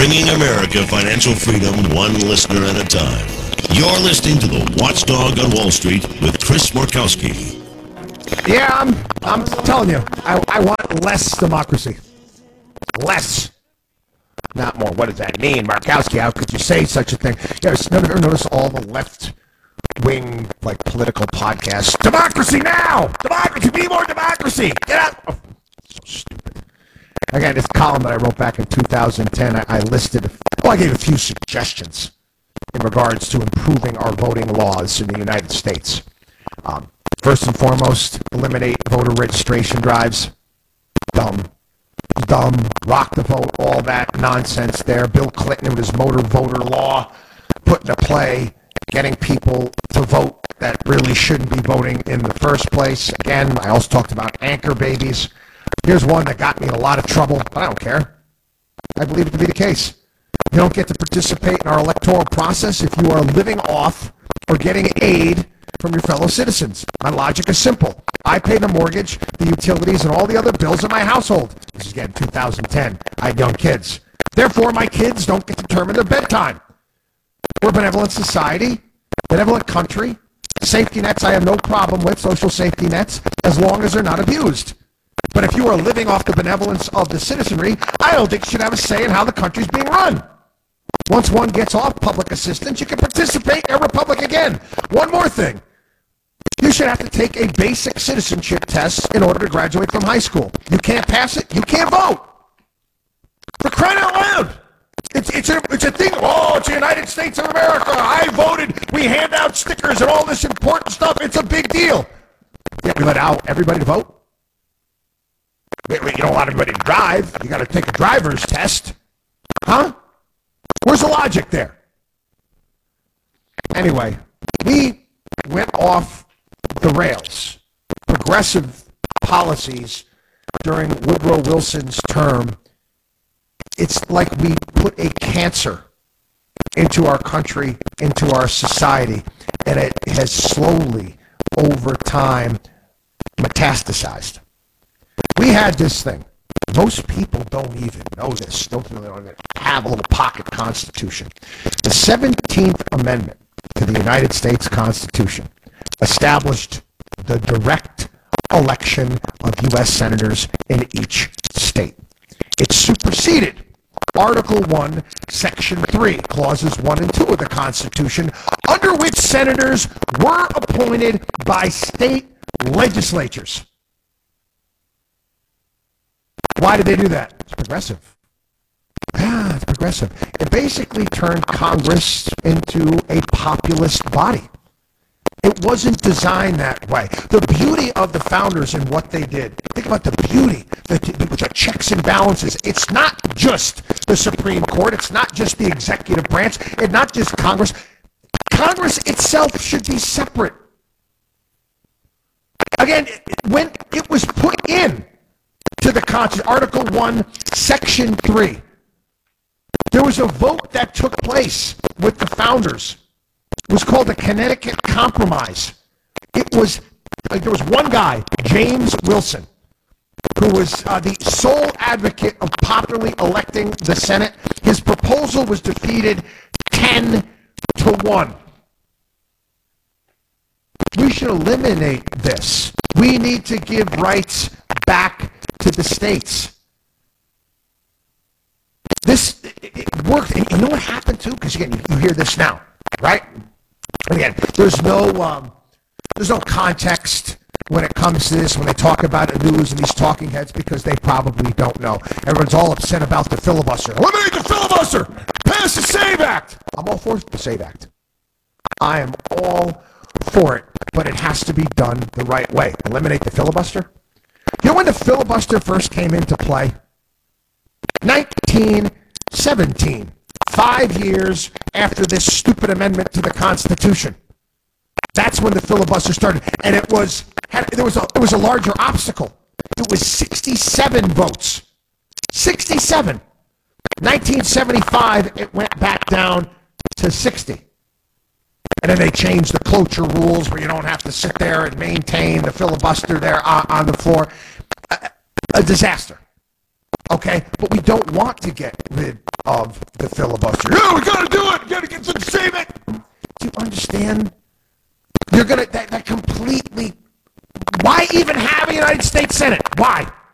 Bringing America financial freedom one listener at a time. You're listening to The Watchdog on Wall Street with Chris Markowski. Yeah, I'm telling you, I want less democracy. Less. Not more. What does that mean, Markowski? How could you say such a thing? Ever notice all the left-wing, political podcasts? Democracy now! Democracy! Be more democracy! Get out! Oh, so stupid. Again, this column that I wrote back in 2010, I gave a few suggestions in regards to improving our voting laws in the United States. First and foremost, eliminate voter registration drives. Dumb, rock the vote, all that nonsense there. Bill Clinton with his motor voter law put into play, getting people to vote that really shouldn't be voting in the first place. Again, I also talked about anchor babies. Here's one that got me in a lot of trouble, but I don't care. I believe it to be the case. You don't get to participate in our electoral process if you are living off or getting aid from your fellow citizens. My logic is simple. I pay the mortgage, the utilities, and all the other bills in my household. This is again 2010. I had young kids. Therefore, my kids don't get to determine their bedtime. We're a benevolent society, benevolent country. Safety nets I have no problem with, social safety nets, as long as they're not abused. But if you are living off the benevolence of the citizenry, I don't think you should have a say in how the country's being run. Once one gets off public assistance, you can participate in a republic again. One more thing. You should have to take a basic citizenship test in order to graduate from high school. You can't pass it, you can't vote. For crying out loud. It's a thing. Oh, it's the United States of America. I voted. We hand out stickers and all this important stuff. It's a big deal. Yet we let out everybody to vote. You don't want everybody to drive. You got to take a driver's test. Huh? Where's the logic there? Anyway, we went off the rails. Progressive policies during Woodrow Wilson's term, it's like we put a cancer into our country, into our society, and it has slowly, over time, metastasized. We had this thing. Most people don't even know this. Don't even have a little pocket constitution. The 17th Amendment to the United States Constitution established the direct election of U.S. senators in each state. It superseded Article 1, Section 3, Clauses 1 and 2 of the Constitution, under which senators were appointed by state legislatures. Why did they do that? It's progressive. Yeah, it's progressive. It basically turned Congress into a populist body. It wasn't designed that way. The beauty of the founders and what they did, think about the beauty, the checks and balances. It's not just the Supreme Court. It's not just the executive branch. It's not just Congress. Congress itself should be separate. Again, when it was put in to the Constitution, Article 1, Section 3, there was a vote that took place with the founders. It was called the Connecticut Compromise. There was one guy, James Wilson, who was the sole advocate of popularly electing the Senate. His proposal was defeated 10-1. We should eliminate this. We need to give rights back to the states. It worked. And you know what happened too? Because again, you hear this now, right? And again, there's no context when it comes to this, when they talk about the news and these talking heads, because they probably don't know. Everyone's all upset about the filibuster. Eliminate the filibuster! Pass the SAVE Act! I'm all for the SAVE Act. I am all for it, but it has to be done the right way. Eliminate the filibuster? You know when the filibuster first came into play? 1917. 5 years after this stupid amendment to the Constitution. That's when the filibuster started. And there was a larger obstacle. It was 67 votes. 67. 1975, it went back down to 60. And then they changed the cloture rules where you don't have to sit there and maintain the filibuster there on the floor. A disaster. Okay? But we don't want to get rid of the filibuster. Yeah, we gotta do it. We gotta get to save it. Do you understand? You're gonna that completely. Why even have a United States Senate? Why?